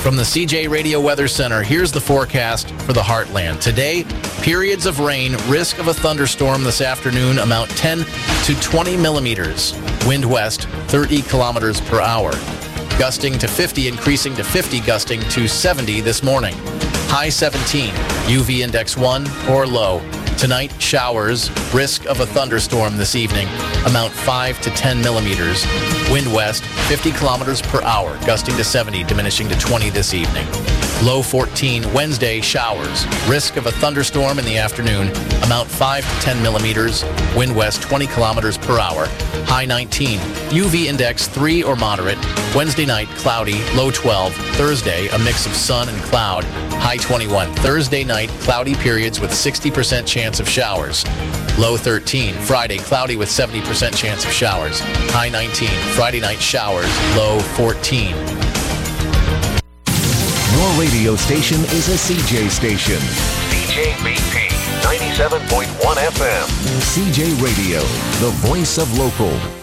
From the CJ Radio Weather Center, here's the forecast for the Heartland. Today, periods of rain, risk of a thunderstorm this afternoon, amount 10 to 20 millimeters. Wind west, 30 kilometers per hour. Gusting to 50, increasing to 50, gusting to 70 this morning. High 17, UV index 1 or low. Tonight, showers, risk of a thunderstorm this evening, amount 5 to 10 millimeters. Wind west, 50 kilometers per hour, gusting to 70, diminishing to 20 this evening. Low 14, Wednesday, showers, risk of a thunderstorm in the afternoon, amount 5 to 10 millimeters. Wind west, 20 kilometers per hour. High 19, UV index 3 or moderate. Wednesday night, cloudy, low 12. Thursday, a mix of sun and cloud. High 21. Thursday night, cloudy periods with 60% chance of showers. Low 13. Friday, cloudy with 70% chance of showers. High 19. Friday night, showers. Low 14. Your radio station is a CJ station. CJBP 97.1 FM. CJ Radio, the voice of local.